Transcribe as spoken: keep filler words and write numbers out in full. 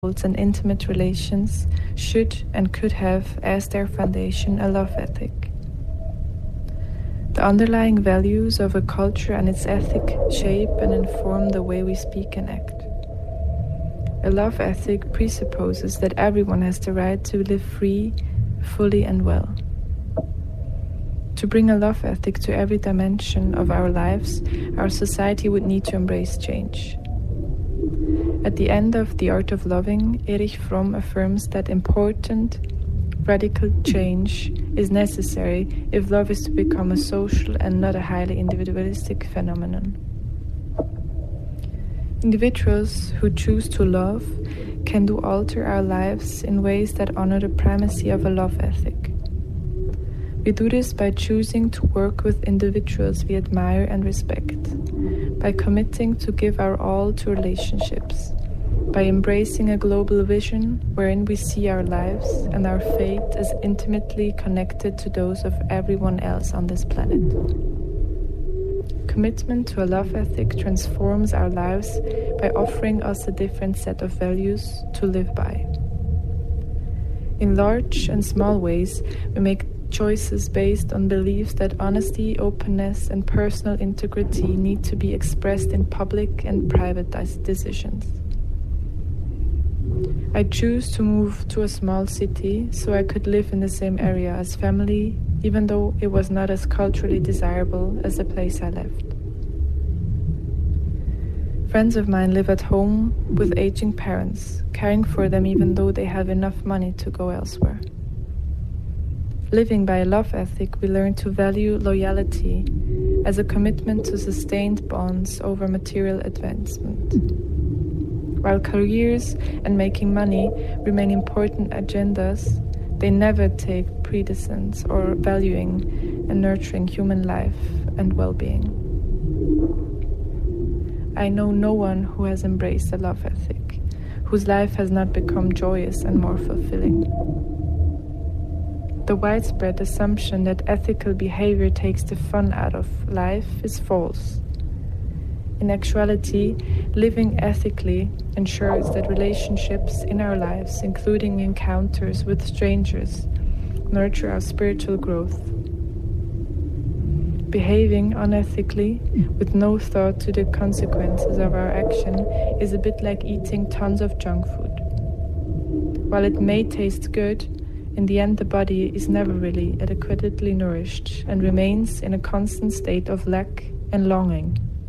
households and intimate relations should and could have as their foundation a love ethic. The underlying values of a culture and its ethic shape and inform the way we speak and act. A love ethic presupposes that everyone has the right to live free, fully and well. To bring a love ethic to every dimension of our lives, our society would need to embrace change. At the end of The Art of Loving, Erich Fromm affirms that important, radical change is necessary if love is to become a social and not a highly individualistic phenomenon. Individuals who choose to love can do alter our lives in ways that honor the primacy of a love ethic. We do this by choosing to work with individuals we admire and respect, by committing to give our all to relationships, by embracing a global vision wherein we see our lives and our fate as intimately connected to those of everyone else on this planet. Commitment to a love ethic transforms our lives by offering us a different set of values to live by. In large and small ways, we make choices based on beliefs that honesty, openness, and personal integrity need to be expressed in public and private decisions. I choose to move to a small city so I could live in the same area as family, even though it was not as culturally desirable as the place I left. Friends of mine live at home with aging parents, caring for them even though they have enough money to go elsewhere. Living by a love ethic, we learn to value loyalty as a commitment to sustained bonds over material advancement. While careers and making money remain important agendas, they never take precedence or valuing and nurturing human life and well-being. I know no one who has embraced a love ethic, whose life has not become joyous and more fulfilling. The widespread assumption that ethical behavior takes the fun out of life is false. In actuality, living ethically ensures that relationships in our lives, including encounters with strangers, nurture our spiritual growth. Behaving unethically, with no thought to the consequences of our action, is a bit like eating tons of junk food. While it may taste good, in the end the body is never really adequately nourished and remains in a constant state of lack and longing.